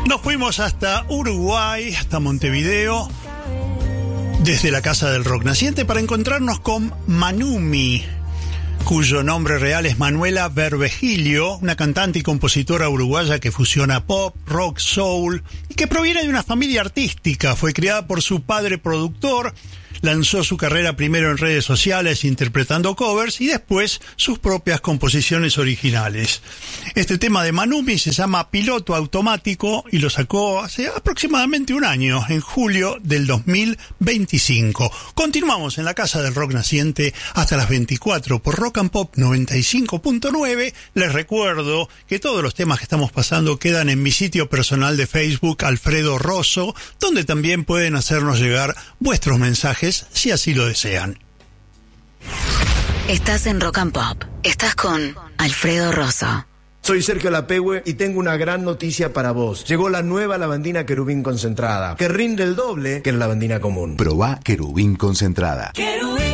Nos fuimos hasta Uruguay, hasta Montevideo, desde la Casa del Rock Naciente, para encontrarnos con Manumi, cuyo nombre real es Manuela Berbejilio, una cantante y compositora uruguaya que fusiona pop, rock, soul, y que proviene de una familia artística. Fue criada por su padre productor, lanzó su carrera primero en redes sociales interpretando covers y después sus propias composiciones originales. Este tema de Manumi se llama Piloto Automático y lo sacó hace aproximadamente un año, en julio del 2025. Continuamos en la Casa del Rock Naciente hasta las 24 por Rock and Pop 95.9. Les recuerdo que todos los temas que estamos pasando quedan en mi sitio personal de Facebook, Alfredo Rosso, donde también pueden hacernos llegar vuestros mensajes si así lo desean. Estás en Rock and Pop. Estás con Alfredo Rosso. Soy Sergio Lapehue y tengo una gran noticia para vos. Llegó la nueva lavandina Querubín concentrada, que rinde el doble que la lavandina común. Probá Querubín concentrada. Querubín.